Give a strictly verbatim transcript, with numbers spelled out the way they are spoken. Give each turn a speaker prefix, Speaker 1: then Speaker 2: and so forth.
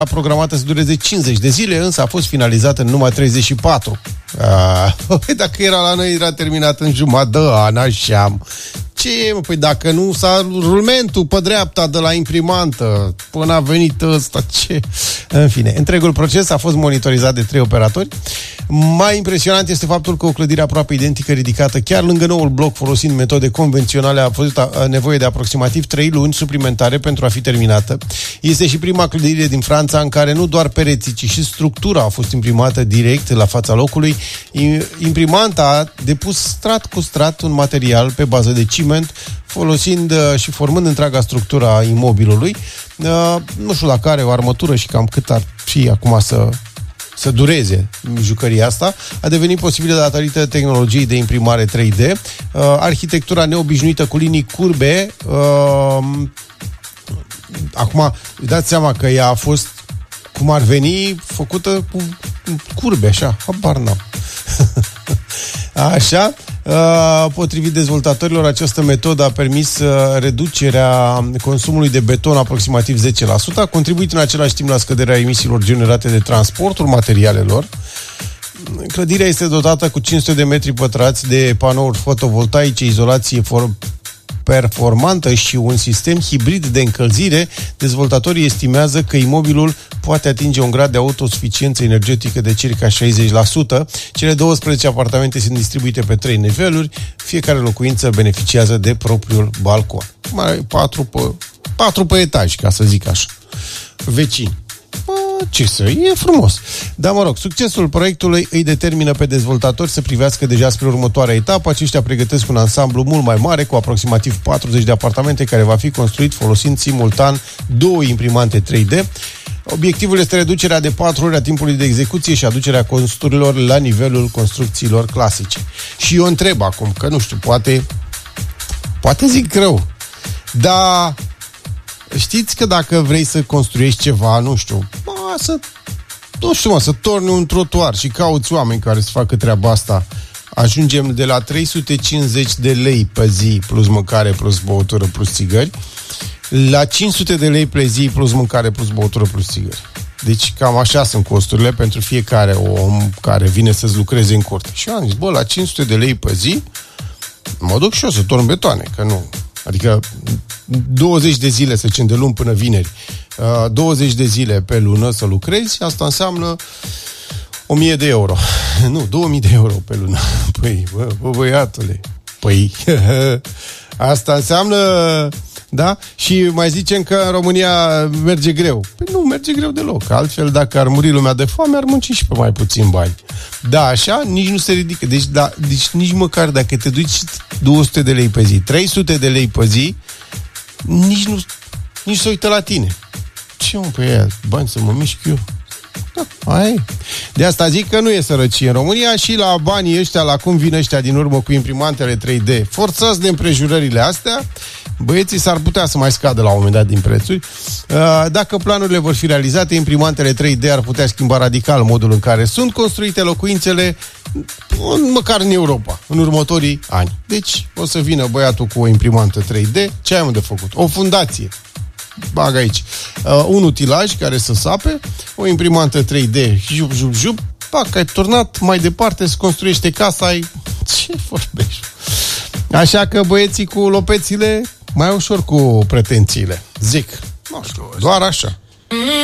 Speaker 1: programată să dureze cincizeci de zile, însă a fost finalizată în numai treizeci și patru. Ah, dacă era la noi, era terminat în jumătate de an, așa. Ce, mă, păi dacă nu s-a rulmentul pe dreapta de la imprimantă până a venit ăsta, ce? În fine, întregul proces a fost monitorizat de trei operatori. Mai impresionant este faptul că o clădire aproape identică, ridicată chiar lângă noul bloc, folosind metode convenționale, a fost nevoie de aproximativ trei luni suplimentare pentru a fi terminată. Este și prima clădire din Franța în care nu doar pereții, ci și structura a fost imprimată direct la fața locului. Imprimanta a depus strat cu strat un material pe bază de ciment, folosind și formând întreaga structură a imobilului. Nu știu dacă are o armătură și cam cât ar fi acum să să dureze jucăria asta, a devenit posibilă datorită tehnologiei de imprimare trei D. Uh, arhitectura neobișnuită cu linii curbe, uh, acum, dați seama că ea a fost, cum ar veni, făcută cu curbe, așa, habar n-am. Așa, uh, potrivit dezvoltatorilor, această metodă a permis uh, reducerea consumului de beton aproximativ zece la sută, a contribuit în același timp la scăderea emisiilor generate de transportul materialelor. Clădirea este dotată cu cinci sute de metri pătrați de panouri fotovoltaice, izolație for- performantă și un sistem hibrid de încălzire. Dezvoltatorii estimează că imobilul poate atinge un grad de autosuficiență energetică de circa șaizeci la sută. Cele douăsprezece apartamente sunt distribuite pe trei niveluri. Fiecare locuință beneficiază de propriul balcon. Mai patru pe, patru pe etaj, ca să zic așa. Vecini. Ce să, e frumos. Dar mă rog, succesul proiectului îi determină pe dezvoltatori să privească deja spre următoarea etapă. Aceștia pregătesc un ansamblu mult mai mare, cu aproximativ patruzeci de apartamente, care va fi construit folosind simultan două imprimante trei D. Obiectivul este reducerea de patru ori a timpului de execuție și aducerea costurilor la nivelul construcțiilor clasice. Și eu întreb acum, că nu știu, poate poate zic rău, dar știți că dacă vrei să construiești ceva, nu știu, bă, să, nu știu, mă, să torni un trotuar și cauți oameni care să facă treaba asta, ajungem de la trei sute cincizeci de lei pe zi plus mâncare, plus băutură, plus țigări, la cinci sute de lei pe zi plus mâncare, plus băutură, plus țigări. Deci cam așa sunt costurile pentru fiecare om care vine să-ți lucreze în curte. Și eu am zis, bă, la cinci sute de lei pe zi mă duc și eu să torn betoane, că nu... Adică douăzeci de zile, să zicem, de luni până vineri, douăzeci de zile pe lună să lucrezi, asta înseamnă o mie de euro. Nu, două mii de euro pe lună. Păi, bă, bă băiatule, păi, asta înseamnă, da? Și mai zicem că în România merge greu. Păi nu, merge greu deloc. Altfel, dacă ar muri lumea de foame, ar munci și pe mai puțin bani. Da, așa, nici nu se ridică. Deci, da, deci nici măcar dacă te duci două sute de lei pe zi, trei sute de lei pe zi, nici nu nici se uită la tine. Ce mă, pe aia, bani să mă mișc eu? Da, aia e. De asta zic că nu e sărăcie în România și la banii ăștia, la cum vin ăștia din urmă cu imprimantele trei D, forțați de împrejurările astea, băieții s-ar putea să mai scadă la un moment dat din prețuri. Dacă planurile vor fi realizate, imprimantele trei D ar putea schimba radical modul în care sunt construite locuințele, măcar în Europa, în următorii ani. Deci o să vină băiatul cu o imprimantă trei D, ce ai mă de făcut? O fundație. Bag aici. Uh, un utilaj care să sape, o imprimantă trei D, jup, jup, jup, pac, ai turnat, mai departe se construiește casa, ai... Ce vorbești? Așa că băieții cu lopețile, mai ușor cu pretențiile. Zic, nu știu, doar așa.